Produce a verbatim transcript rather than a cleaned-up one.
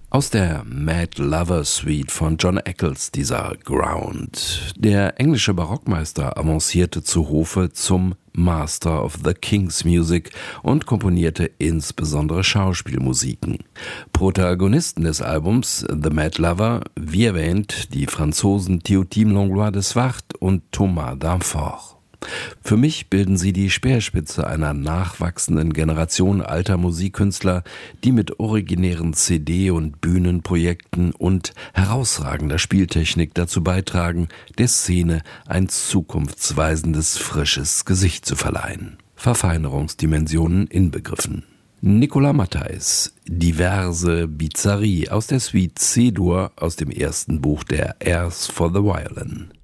Aus der Mad Lover Suite von John Eccles, dieser Ground. Der englische Barockmeister avancierte zu Hofe zum Master of the King's Music und komponierte insbesondere Schauspielmusiken. Protagonisten des Albums The Mad Lover, wie erwähnt, die Franzosen Théotime Langlois de Swart und Thomas Danforth. Für mich bilden sie die Speerspitze einer nachwachsenden Generation alter Musikkünstler, die mit originären C D- und Bühnenprojekten und herausragender Spieltechnik dazu beitragen, der Szene ein zukunftsweisendes, frisches Gesicht zu verleihen. Verfeinerungsdimensionen inbegriffen. Nicolas Matthijs, Diverse Bizarrerie aus der Suite C-Dur aus dem ersten Buch der Airs for the Violin.